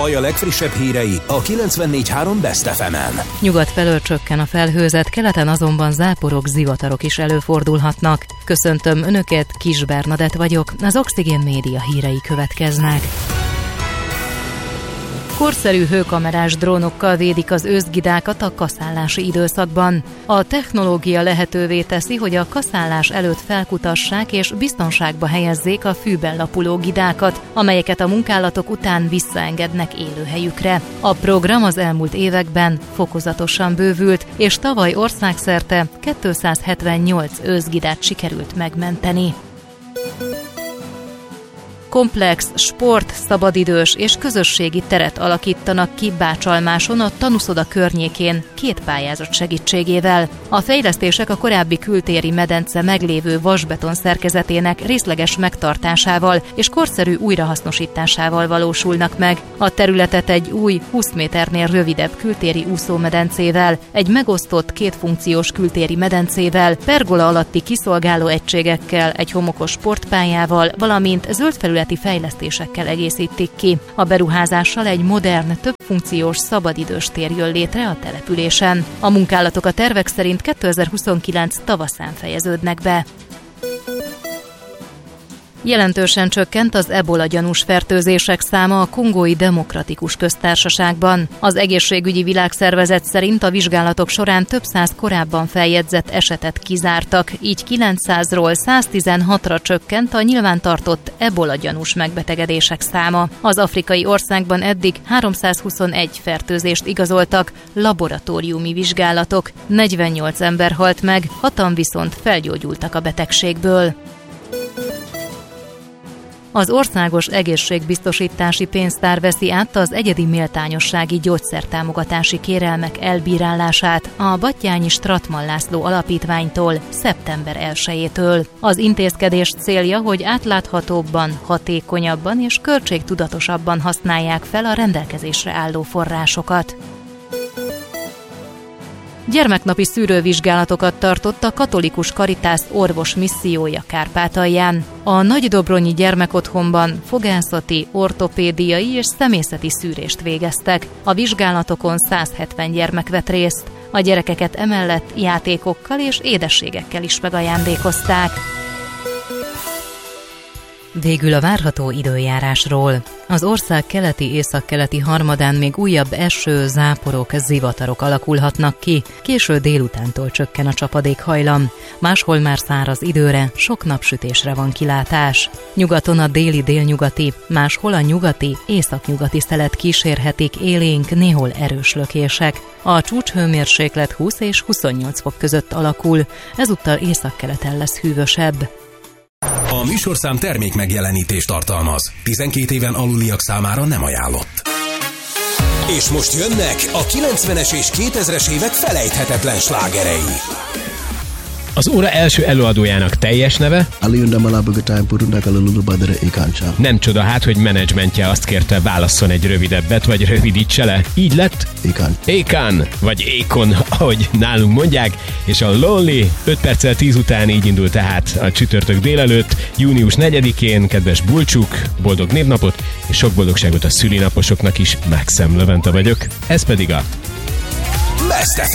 Baj a legfrissebb hírei a 94.3 Best FM-en. Nyugat felől csökken a felhőzet, keleten azonban záporok, zivatarok is előfordulhatnak. Köszöntöm Önöket, Kis Bernadett vagyok, az Oxigén Média hírei következnek. Korszerű hőkamerás drónokkal védik az őszgidákat a kaszállási időszakban. A technológia lehetővé teszi, hogy a kaszálás előtt felkutassák és biztonságba helyezzék a fűben lapuló gidákat, amelyeket a munkálatok után visszaengednek élőhelyükre. A program az elmúlt években fokozatosan bővült, és tavaly országszerte 278 őszgidát sikerült megmenteni. Komplex, sport, szabadidős és közösségi teret alakítanak ki Bácsalmáson a Tanúszoda környékén 2 pályázat segítségével. A fejlesztések a korábbi kültéri medence meglévő vasbeton szerkezetének részleges megtartásával és korszerű újrahasznosításával valósulnak meg. A területet egy új, 20 méternél rövidebb kültéri úszómedencével, egy megosztott kétfunkciós kültéri medencével, pergola alatti kiszolgáló egységekkel, egy homokos sportpályával, valamint zöldfelületi fejlesztésekkel egészítik ki. A beruházással egy modern, többfunkciós szabadidős tér jön létre a településen. A munkálatok a tervek szerint 2029 tavaszán fejeződnek be. Jelentősen csökkent az ebola gyanús fertőzések száma a Kongói Demokratikus Köztársaságban. Az Egészségügyi Világszervezet szerint a vizsgálatok során több száz korábban feljegyzett esetet kizártak, így 900-ról 116-ra csökkent a nyilvántartott ebola gyanús megbetegedések száma. Az afrikai országban eddig 321 fertőzést igazoltak laboratóriumi vizsgálatok. 48 ember halt meg, 6-an viszont felgyógyultak a betegségből. Az Országos Egészségbiztosítási Pénztár veszi át az egyedi méltányossági gyógyszertámogatási kérelmek elbírálását a Batthyány Stratman László Alapítványtól szeptember 1-től. Az intézkedés célja, hogy átláthatóbban, hatékonyabban és költségtudatosabban használják fel a rendelkezésre álló forrásokat. Gyermeknapi szűrővizsgálatokat tartott a Katolikus Karitász orvos missziója Kárpátalján. A Nagydobronyi gyermekotthonban fogászati, ortopédiai és szemészeti szűrést végeztek. A vizsgálatokon 170 gyermek vett részt. A gyerekeket emellett játékokkal és édességekkel is megajándékozták. Végül a várható időjárásról. Az ország keleti-északkeleti harmadán még újabb eső, záporok, zivatarok alakulhatnak ki, késő délutántól csökken a csapadékhajlam. Máshol már száraz időre, sok napsütésre van kilátás. Nyugaton a déli-délnyugati, máshol a nyugati, északnyugati szelet kísérhetik élénk, néhol erős lökések. A csúcshőmérséklet 20 és 28 fok között alakul, ezúttal északkeleten lesz hűvösebb. A műsorszám termék megjelenítést tartalmaz. 12 éven aluliak számára nem ajánlott. És most jönnek a 90-es és 2000-es évek felejthetetlen slágerei. Az óra első előadójának teljes neve? Nem csoda hát, hogy menedzsmentje azt kérte, válasszon egy rövidebbet, vagy rövidítse le. Így lett? Ékán, vagy Ékon, ahogy nálunk mondják, és a Lonely 5 perccel 10 után így indul tehát a csütörtök délelőtt, június 4-én, kedves bulcsuk, boldog névnapot, és sok boldogságot a szülinaposoknak is, Maxem Levente vagyok, ez pedig a Best